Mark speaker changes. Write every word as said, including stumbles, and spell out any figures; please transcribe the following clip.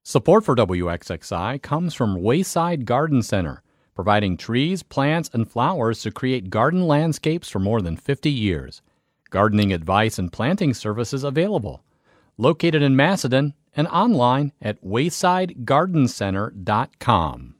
Speaker 1: Support for W X X I comes from Wayside Garden Center, providing trees, plants, and flowers to create garden landscapes for more than fifty years. Gardening advice and planting services available. Located in Macedon and online at wayside garden center dot com.